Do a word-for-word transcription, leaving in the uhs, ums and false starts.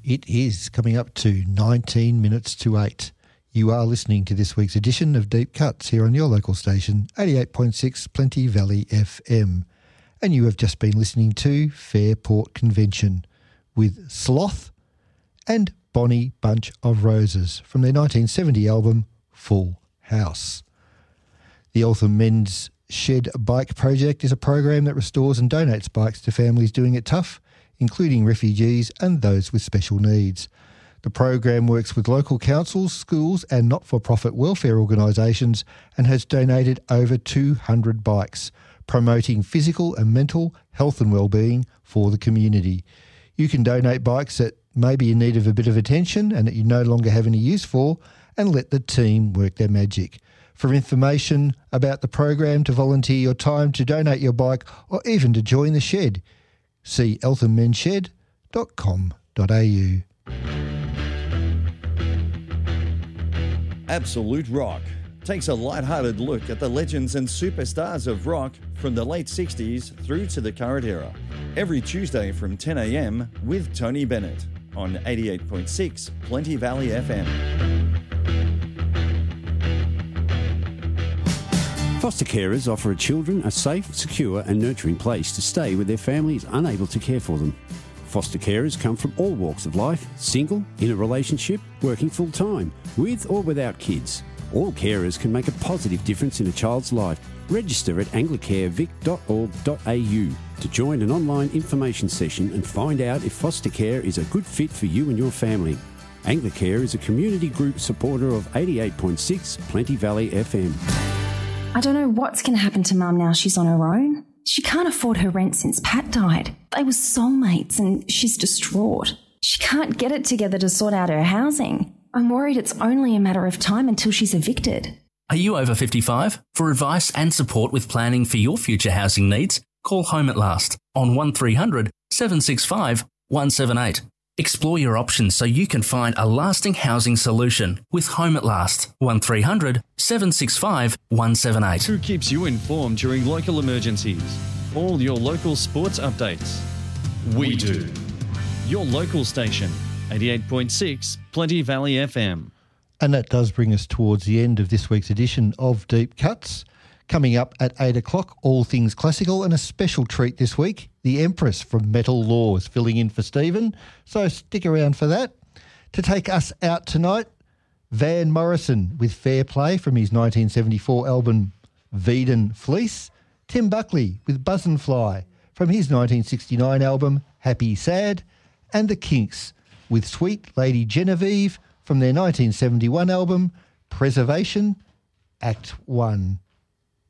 It is coming up to nineteen minutes to eight. You are listening to this week's edition of Deep Cuts here on your local station, eighty-eight point six Plenty Valley F M. And you have just been listening to Fairport Convention with Sloth and Bonnie Bunch of Roses from their nineteen seventy album Full House. The Eltham Men's Shed Bike Project is a program that restores and donates bikes to families doing it tough, including refugees and those with special needs. The program works with local councils, schools and not-for-profit welfare organisations and has donated over two hundred bikes, promoting physical and mental health and well-being for the community. You can donate bikes that may be in need of a bit of attention and that you no longer have any use for, and let the team work their magic. For information about the program, to volunteer your time, to donate your bike or even to join the shed, see eltham men shed dot com dot a u. Absolute Rock takes a light-hearted look at the legends and superstars of rock from the late sixties through to the current era. Every Tuesday from ten a m with Tony Bennett on eighty-eight point six Plenty Valley F M. Foster carers offer children a safe, secure and nurturing place to stay where their family is unable to care for them. Foster carers come from all walks of life, single, in a relationship, working full-time, with or without kids. All carers can make a positive difference in a child's life. Register at anglicare vic dot org dot a u to join an online information session and find out if foster care is a good fit for you and your family. Anglicare is a community group supporter of eighty-eight point six Plenty Valley F M. I don't know what's going to happen to Mum now she's on her own. She can't afford her rent since Pat died. They were soulmates and she's distraught. She can't get it together to sort out her housing. I'm worried it's only a matter of time until she's evicted. Are you over fifty-five? For advice and support with planning for your future housing needs, call Home at Last on one three hundred seven six five one seven eight. Explore your options so you can find a lasting housing solution with Home at Last, one three hundred seven six five one seven eight. Who keeps you informed during local emergencies? All your local sports updates. We do. Your local station, eighty-eight point six Plenty Valley F M. And that does bring us towards the end of this week's edition of Deep Cuts. Coming up at eight o'clock, all things classical and a special treat this week, the Empress from Metal Laws filling in for Stephen. So stick around for that. To take us out tonight, Van Morrison with Fair Play from his nineteen seventy-four album Vedan Fleece. Tim Buckley with Buzzin' Fly from his nineteen sixty-nine album Happy Sad. And the Kinks with Sweet Lady Genevieve from their nineteen seventy-one album Preservation Act one.